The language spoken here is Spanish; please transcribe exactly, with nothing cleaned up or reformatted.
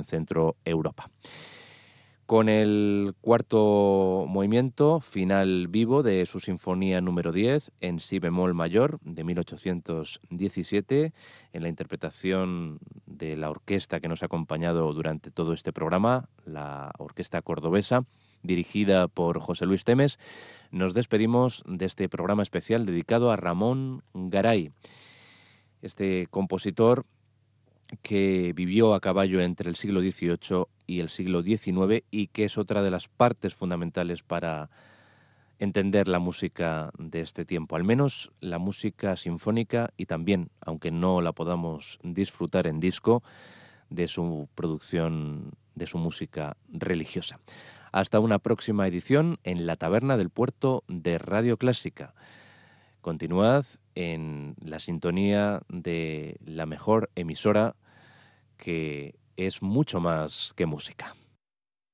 Centro Europa. Con el cuarto movimiento, final vivo de su sinfonía número diez, en si bemol mayor, de mil ochocientos diecisiete, en la interpretación de la orquesta que nos ha acompañado durante todo este programa, la Orquesta Cordobesa, dirigida por José Luis Temes, nos despedimos de este programa especial dedicado a Ramón Garay, este compositor que vivió a caballo entre el siglo dieciocho y el siglo diecinueve y que es otra de las partes fundamentales para entender la música de este tiempo, al menos la música sinfónica y también, aunque no la podamos disfrutar en disco, de su producción, de su música religiosa. Hasta una próxima edición en la Taberna del Puerto de Radio Clásica. Continuad en la sintonía de la mejor emisora, que es mucho más que música.